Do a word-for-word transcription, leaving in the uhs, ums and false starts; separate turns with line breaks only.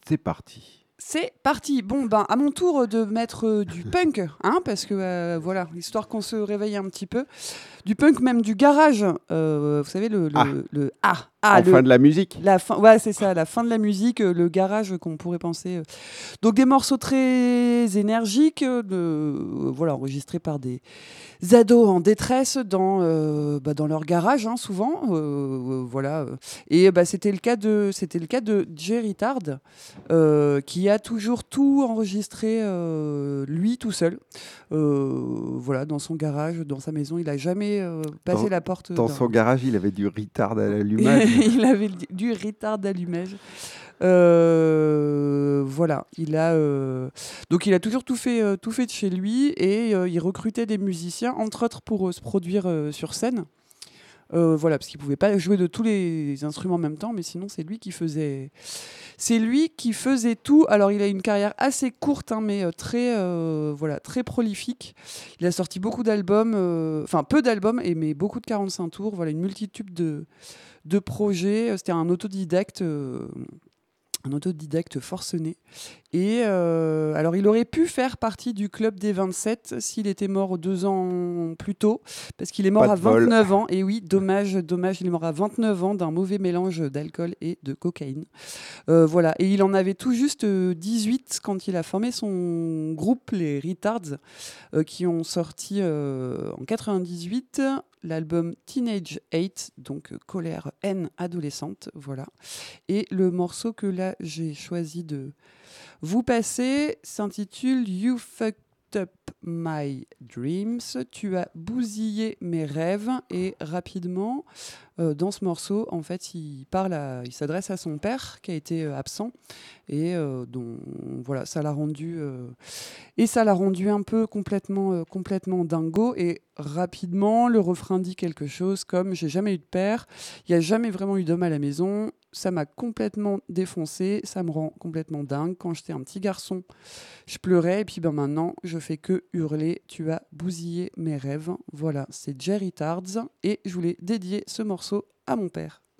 C'est parti.
C'est parti. Bon, ben, à mon tour de mettre euh, du punk, hein, parce que euh, voilà, histoire qu'on se réveille un petit peu. Du punk, même du garage. Euh, vous savez, le,
Ah,
le, le ah, ah,
enfin
le,
de la musique.
la fin, ouais, c'est ça, la fin de la musique, euh, le garage qu'on pourrait penser. euh. Donc des morceaux très énergiques, euh, de, euh, voilà, enregistrés par des ados en détresse dans, euh, bah, dans leur garage, hein, souvent. euh, euh, voilà. euh. Et bah, c'était le cas de, c'était le cas de Jerry Tard, euh, qui a toujours tout enregistré euh, lui tout seul. Euh, voilà, dans son garage, dans sa maison, il a jamais euh, passé
Dans,
la porte
dans
d'un.
son garage, il avait du retard à l'allumage.
Il avait du du retard d'allumage. Euh, voilà, il a euh, donc il a toujours tout fait, euh, tout fait de chez lui et euh, il recrutait des musiciens, entre autres pour euh, se produire euh, sur scène. Euh, voilà, parce qu'il pouvait pas jouer de tous les instruments en même temps, mais sinon c'est lui qui faisait, c'est lui qui faisait tout. Alors il a une carrière assez courte, hein, mais euh, très, euh, voilà, très prolifique. Il a sorti beaucoup d'albums, euh, enfin peu d'albums, et mais beaucoup de quarante-cinq tours. Voilà, une multitude de de projets. C'était un autodidacte. euh, un autodidacte forcené. Et euh, alors, il aurait pu faire partie du club des vingt-sept s'il était mort deux ans plus tôt, parce qu'il est mort
Pas
à
de bol.
vingt-neuf ans. Et oui, dommage, dommage, il est mort à vingt-neuf ans d'un mauvais mélange d'alcool et de cocaïne. Euh, voilà. Et il en avait tout juste euh, dix-huit quand il a formé son groupe, les Retards, euh, qui ont sorti euh, en quatre-vingt-dix-huit l'album Teenage Hate, donc euh, colère, haine adolescente. Voilà. Et le morceau que là j'ai choisi de vous passer s'intitule You Fucked Up My Dreams. Tu as bousillé mes rêves. Et rapidement, euh, dans ce morceau, en fait, il parle, à- il s'adresse à son père qui a été euh, absent et euh, dont voilà, ça l'a rendu euh, et ça l'a rendu un peu complètement, euh, complètement dingo. Et rapidement, le refrain dit quelque chose comme j'ai jamais eu de père, il n'y a jamais vraiment eu d'homme à la maison. Ça m'a complètement défoncé, ça me rend complètement dingue. Quand j'étais un petit garçon, je pleurais et puis ben maintenant, je fais que hurler. Tu as bousillé mes rêves. Voilà, c'est Jerry Tards et je voulais dédier ce morceau à mon père.